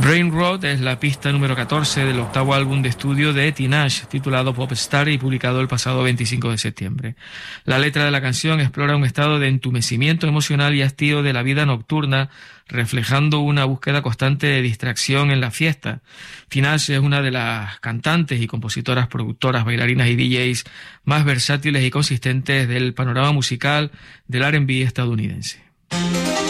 Rain Road es la pista número 14 del octavo álbum de estudio de Tinashe, titulado Pop Star y publicado el pasado 25 de septiembre. La letra de la canción explora un estado de entumecimiento emocional y hastío de la vida nocturna, reflejando una búsqueda constante de distracción en la fiesta. Tinashe es una de las cantantes y compositoras, productoras, bailarinas y DJs más versátiles y consistentes del panorama musical del R&B estadounidense.